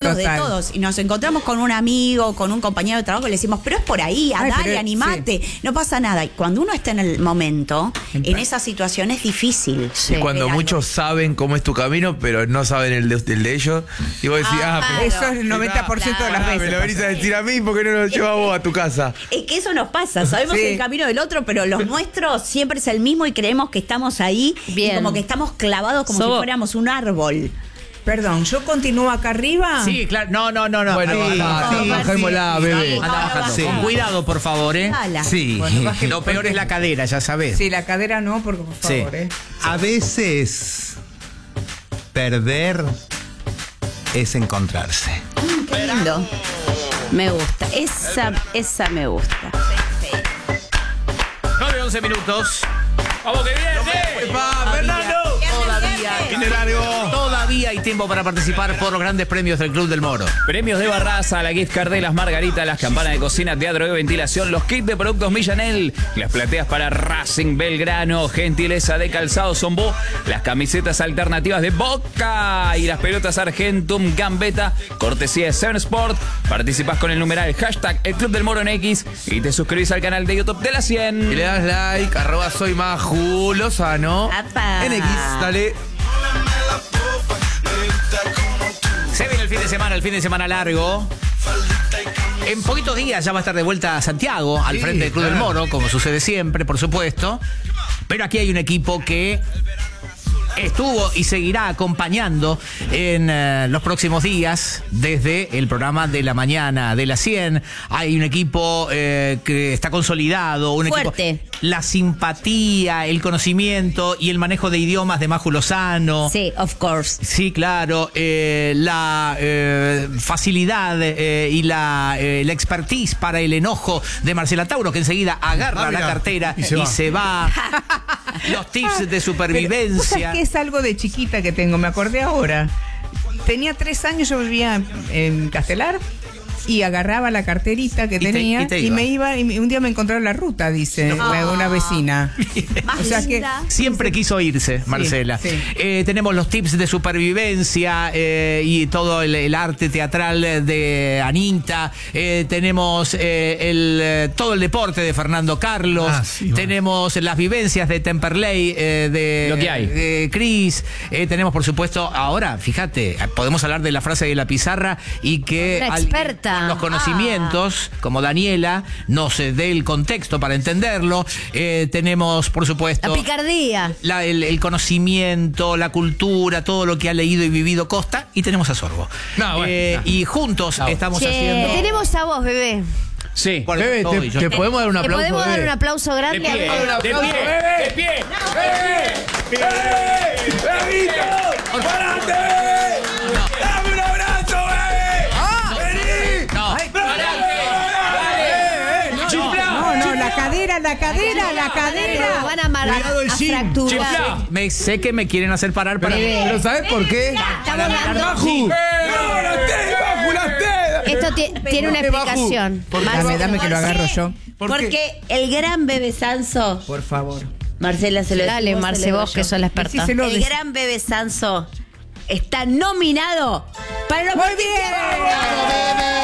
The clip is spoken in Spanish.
todos, Total. de todos. Y nos encontramos con un amigo, con un compañero de trabajo, y le decimos, pero es por ahí, Ay, dale, pero, animate, no pasa nada. Y cuando uno está en el momento, en esa situación es difícil. Y cuando ver algo. muchos saben cómo es tu camino, pero no saben el de ellos, y vos decís, Ah, pero Eso es el 90% de las me veces. lo venís a decir a mí, ¿por qué no lo llevas vos a tu casa? Es que eso nos pasa, sabemos Sí. el camino del otro, pero los nuestros siempre es el mismo y creemos que estamos ahí Bien. y como que estamos clavados como si fuéramos un árbol. Perdón, ¿yo continúo acá arriba? Sí, claro. No. Bueno, bajémosla, bebé. Anda bajando. Sí. Con cuidado, por favor, ¿eh? Ala. Sí. Bueno, baje- Lo peor es la cadera, ya sabés. Sí, la cadera no, porque por Sí. favor, A veces perder es encontrarse. Qué lindo. Me gusta. Esa me gusta. 9-11 minutos. ¡Vamos que viene! ¡Va, Fernando! Todavía hay tiempo para participar por los grandes premios del Club del Moro. Premios de Barraza, la gift card de las Margaritas, las campanas de cocina, teatro de ventilación, los kits de productos Millanel, las plateas para Racing Belgrano, gentileza de Calzado Sombó, las camisetas alternativas de Boca y las pelotas Argentum Gambetta, cortesía de Seven Sport. Participás con el numeral hashtag El Club del Moro en X y te suscribís al canal de YouTube de la 100. Y le das like, @soy Maju Lozano. Apa. En X, dale. Se viene el fin de semana largo. En poquitos días ya va a estar de vuelta a Santiago, al Sí, frente del Club del claro. Moro, como sucede siempre, por supuesto. Pero aquí hay un equipo que estuvo y seguirá acompañando en los próximos días desde el programa de la mañana de la 100. Hay un equipo que está consolidado, un Fuerte. equipo. La simpatía, el conocimiento y el manejo de idiomas de Maju Lozano. Sí, of course. Sí, claro. La facilidad y la expertise para el enojo de Marcela Tauro, que enseguida agarra la cartera y se va. Los tips de supervivencia. Que es algo de chiquita que tengo, me acordé ahora. Tenía 3 años, yo vivía en Castelar y agarraba la carterita que tenía y me iba, y un día me encontraron la ruta, dice una vecina. O sea que Siempre quiso irse, Marcela. sí. Tenemos los tips de supervivencia y todo el arte teatral de Anita. Tenemos todo el deporte de Fernando Carlos. Tenemos las vivencias de Temperley de Lo que hay. Cris. Tenemos, por supuesto, ahora, fíjate, podemos hablar de la frase de la pizarra y que Una alguien experta. con los conocimientos, como Daniela, nos dé el contexto para entenderlo. Tenemos, por supuesto, La picardía. el conocimiento, la cultura, todo lo que ha leído y vivido Costa, y tenemos a Sorbo. No, bueno, Y juntos estamos Che, haciendo. tenemos a vos, bebé. Sí. Bueno, Bebé, estoy, yo te estoy. podemos dar un ¿Le aplauso, podemos dar bebé? un aplauso De grande? pie, a de Bebé? pie, de pie. ¡Dame un abrazo, bebé! No, no, la cadera. Lo van a amarrar, Cuidado el a gym. fracturar. sé que me quieren hacer parar para. ¿Pero sabes por qué? Estamos dando. ¡Maju! ¡No, las tenis, Maju, las tenis! Esto tiene una explicación. Dame que lo agarro yo. Porque el gran Bebe Sanso, Por favor. Marcela, se lo Dale, decimos, Marce, se lo vos digo que yo. sos la experta. Decíselo El gran Bebe Sanso está nominado para los ¡Muy bien!